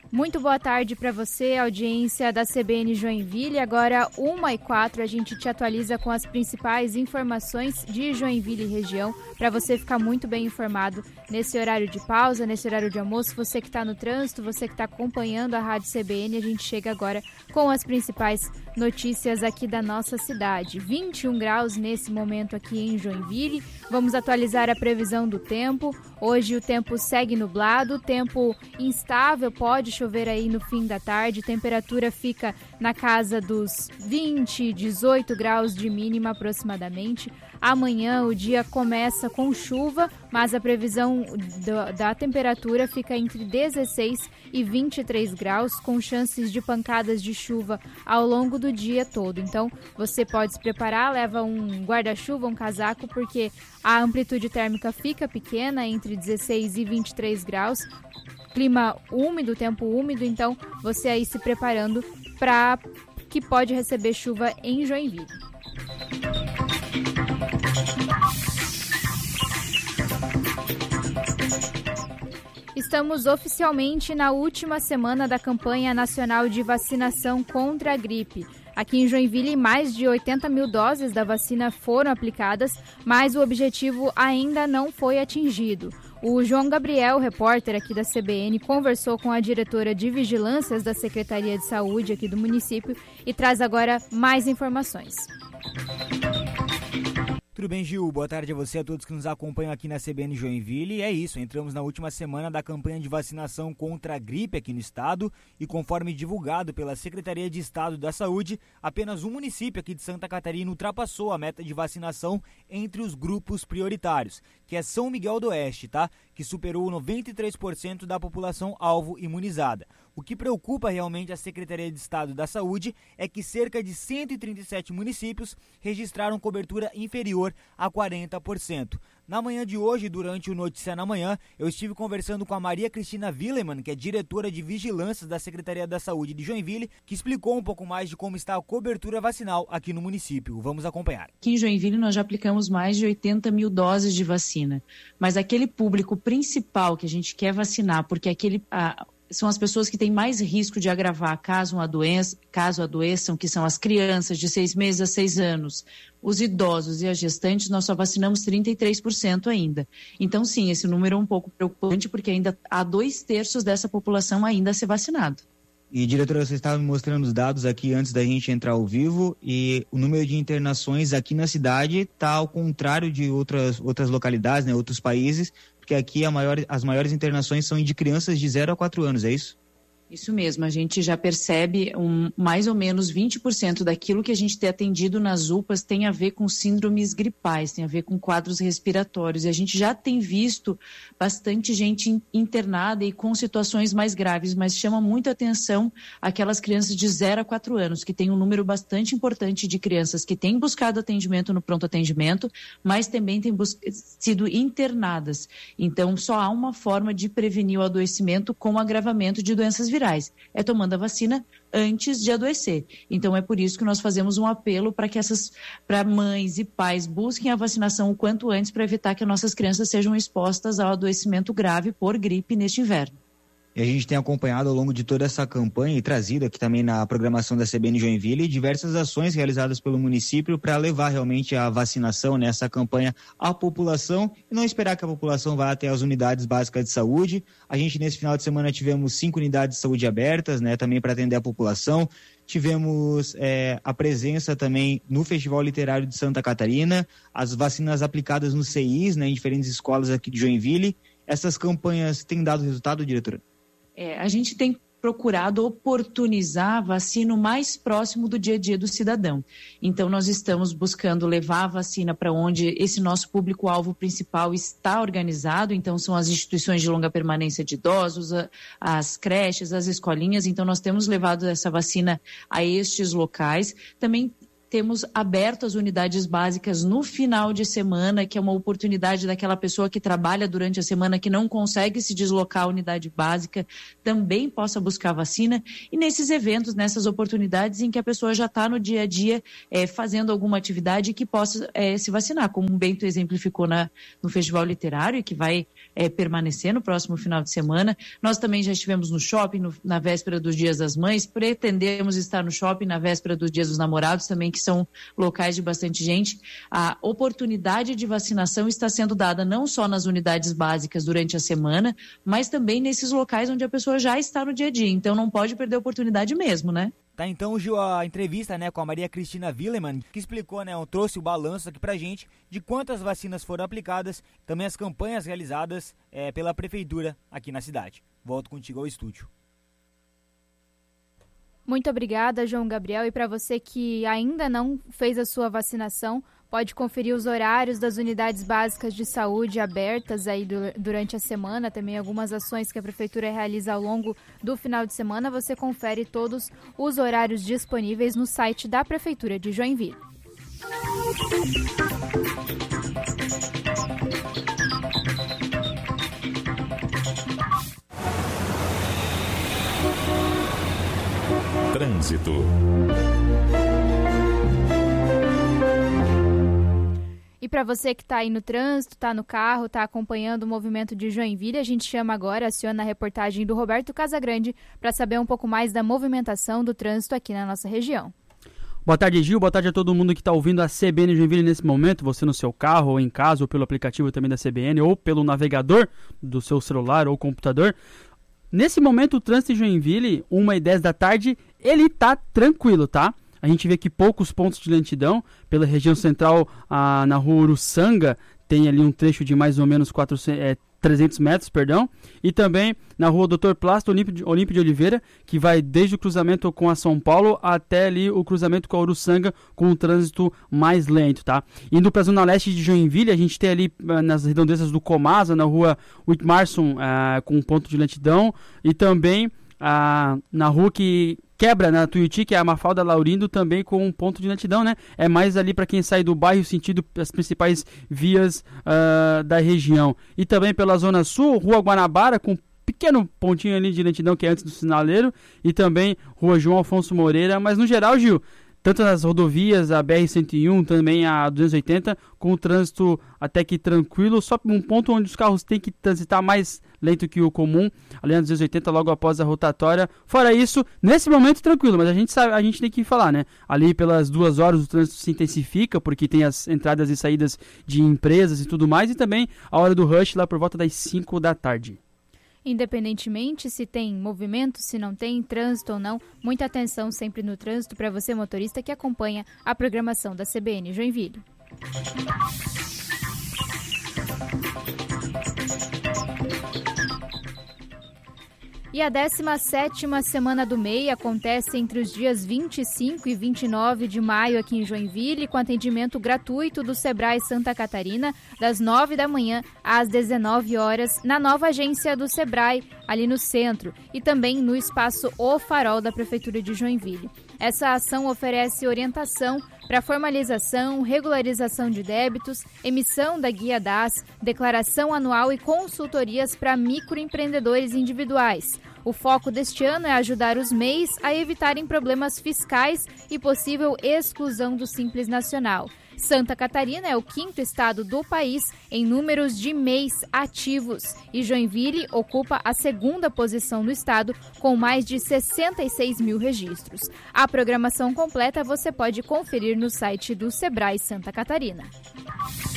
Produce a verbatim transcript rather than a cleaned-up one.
Muito boa tarde para você, audiência da C B N Joinville. Agora, uma e quatro, a gente te atualiza com as principais informações de Joinville e região, para você ficar muito bem informado nesse horário de pausa, nesse horário de almoço. Você que está no trânsito, você que está acompanhando a Rádio C B N, a gente chega agora com as principais notícias aqui da nossa cidade. vinte e um graus nesse momento aqui em Joinville. Vamos atualizar a previsão do tempo. Hoje o tempo segue nublado, tempo instável, pode chover aí no fim da tarde, temperatura fica na casa dos vinte, dezoito graus de mínima aproximadamente. Amanhã o dia começa com chuva, mas a previsão do, da temperatura fica entre dezesseis e vinte e três graus, com chances de pancadas de chuva ao longo do dia todo. Então você pode se preparar, leva um guarda-chuva, um casaco, porque a amplitude térmica fica pequena, entre dezesseis e vinte e três graus. Clima úmido, tempo úmido, então você aí se preparando para que pode receber chuva em Joinville. Estamos oficialmente na última semana da campanha nacional de vacinação contra a gripe. Aqui em Joinville, mais de oitenta mil doses da vacina foram aplicadas, mas o objetivo ainda não foi atingido. O João Gabriel, repórter aqui da C B N, conversou com a diretora de Vigilâncias da Secretaria de Saúde aqui do município e traz agora mais informações. Tudo bem, Gil? Boa tarde a você e a todos que nos acompanham aqui na C B N Joinville. É isso, entramos na última semana da campanha de vacinação contra a gripe aqui no estado e, conforme divulgado pela Secretaria de Estado da Saúde, apenas um município aqui de Santa Catarina ultrapassou a meta de vacinação entre os grupos prioritários, que é São Miguel do Oeste, tá? Que superou noventa e três por cento da população alvo imunizada. O que preocupa realmente a Secretaria de Estado da Saúde é que cerca de cento e trinta e sete municípios registraram cobertura inferior a quarenta por cento. Na manhã de hoje, durante o Notícia na Manhã, eu estive conversando com a Maria Cristina Willeman, que é diretora de Vigilâncias da Secretaria da Saúde de Joinville, que explicou um pouco mais de como está a cobertura vacinal aqui no município. Vamos acompanhar. Aqui em Joinville nós já aplicamos mais de oitenta mil doses de vacina, mas aquele público principal que a gente quer vacinar, porque aquele... A... são as pessoas que têm mais risco de agravar caso, uma doença, caso adoeçam, que são as crianças de seis meses a seis anos, os idosos e as gestantes, nós só vacinamos trinta e três por cento ainda. Então, sim, esse número é um pouco preocupante, porque ainda há dois terços dessa população ainda a ser vacinado. E, diretora, você estava me mostrando os dados aqui antes da gente entrar ao vivo, e o número de internações aqui na cidade está ao contrário de outras, outras localidades, né, outros países, porque aqui a maior, as maiores internações são de crianças de zero a quatro anos, é isso? Isso mesmo, a gente já percebe um, mais ou menos vinte por cento daquilo que a gente tem atendido nas U P As tem a ver com síndromes gripais, tem a ver com quadros respiratórios. E a gente já tem visto bastante gente internada e com situações mais graves, mas chama muita atenção aquelas crianças de zero a quatro anos, que tem um número bastante importante de crianças que têm buscado atendimento no pronto atendimento, mas também têm bus- sido internadas. Então, só há uma forma de prevenir o adoecimento com o agravamento de doenças virais. virais, é tomando a vacina antes de adoecer. Então é por isso que nós fazemos um apelo para que essas, para mães e pais busquem a vacinação o quanto antes para evitar que as nossas crianças sejam expostas ao adoecimento grave por gripe neste inverno. E a gente tem acompanhado ao longo de toda essa campanha e trazido aqui também na programação da C B N Joinville diversas ações realizadas pelo município para levar realmente a vacinação nessa campanha à população e não esperar que a população vá até as unidades básicas de saúde. A gente nesse final de semana tivemos cinco unidades de saúde abertas, né, também para atender a população. Tivemos é, a presença também no Festival Literário de Santa Catarina, as vacinas aplicadas nos C Is, né, em diferentes escolas aqui de Joinville. Essas campanhas têm dado resultado, diretora? É, a gente tem procurado oportunizar a vacina o mais próximo do dia a dia do cidadão. Então, nós estamos buscando levar a vacina para onde esse nosso público-alvo principal está organizado. Então, são as instituições de longa permanência de idosos, a, as creches, as escolinhas. Então, nós temos levado essa vacina a estes locais. Também temos aberto as unidades básicas no final de semana, que é uma oportunidade daquela pessoa que trabalha durante a semana, que não consegue se deslocar à unidade básica, também possa buscar vacina. E nesses eventos, nessas oportunidades em que a pessoa já está no dia a dia é, fazendo alguma atividade que possa é, se vacinar, como o Bento exemplificou na, no Festival Literário, que vai é, permanecer no próximo final de semana. Nós também já estivemos no shopping no, na véspera dos Dias das Mães, pretendemos estar no shopping na véspera dos Dias dos Namorados também, que são locais de bastante gente. A oportunidade de vacinação está sendo dada não só nas unidades básicas durante a semana, mas também nesses locais onde a pessoa já está no dia a dia. Então não pode perder a oportunidade mesmo, né? Tá, então, Gil, a entrevista, né, com a Maria Cristina Willemann, que explicou, né, trouxe o balanço aqui pra gente de quantas vacinas foram aplicadas, também as campanhas realizadas é, pela prefeitura aqui na cidade. Volto contigo ao estúdio. Muito obrigada, João Gabriel. E para você que ainda não fez a sua vacinação, pode conferir os horários das unidades básicas de saúde abertas aí do, durante a semana, também algumas ações que a Prefeitura realiza ao longo do final de semana. Você confere todos os horários disponíveis no site da Prefeitura de Joinville. Trânsito. E para você que está aí no trânsito, está no carro, está acompanhando o movimento de Joinville, a gente chama agora, aciona a reportagem do Roberto Casagrande para saber um pouco mais da movimentação do trânsito aqui na nossa região. Boa tarde, Gil. Boa tarde a todo mundo que está ouvindo a C B N Joinville nesse momento, você no seu carro ou em casa, ou pelo aplicativo também da C B N, ou pelo navegador do seu celular ou computador. Nesse momento, o trânsito em Joinville, uma e dez da tarde, ele tá tranquilo, tá? A gente vê que poucos pontos de lentidão pela região central, ah, na rua Uruçanga, tem ali um trecho de mais ou menos quatrocentos, é, trezentos metros, perdão. E também na rua doutor Plácido Olímpio de Oliveira, que vai desde o cruzamento com a São Paulo até ali o cruzamento com a Uruçanga, com o trânsito mais lento, tá? Indo para a zona leste de Joinville, a gente tem ali nas redondezas do Comasa, na rua Whitmarson, uh, com um ponto de lentidão. E também uh, na rua que quebra na Tuiuti, que é a Mafalda Laurindo, também com um ponto de lentidão, né? É mais ali para quem sai do bairro sentido as principais vias uh, da região. E também pela zona sul, rua Guanabara, com pequeno pontinho ali de lentidão que é antes do sinaleiro, e também rua João Afonso Moreira, mas no geral, Gil, tanto as rodovias, a B R cento e um, também a duzentos e oitenta, com o trânsito até que tranquilo, só um ponto onde os carros têm que transitar mais lento que o comum, ali na duzentos e oitenta, logo após a rotatória. Fora isso, nesse momento tranquilo, mas a gente sabe, a gente tem que falar, né? Ali pelas duas horas o trânsito se intensifica, porque tem as entradas e saídas de empresas e tudo mais, e também a hora do rush lá por volta das cinco da tarde. Independentemente se tem movimento, se não tem trânsito ou não, muita atenção sempre no trânsito para você motorista que acompanha a programação da C B N Joinville. E a décima sétima Semana do M E I acontece entre os dias vinte e cinco e vinte e nove de maio aqui em Joinville, com atendimento gratuito do Sebrae Santa Catarina, das nove da manhã às dezenove horas, na nova agência do Sebrae, ali no centro, e também no espaço O Farol da Prefeitura de Joinville. Essa ação oferece orientação para formalização, regularização de débitos, emissão da Guia D A S, declaração anual e consultorias para microempreendedores individuais. O foco deste ano é ajudar os M E Is a evitarem problemas fiscais e possível exclusão do Simples Nacional. Santa Catarina é o quinto estado do país em números de M E Is ativos e Joinville ocupa a segunda posição no estado com mais de sessenta e seis mil registros. A programação completa você pode conferir no site do Sebrae Santa Catarina.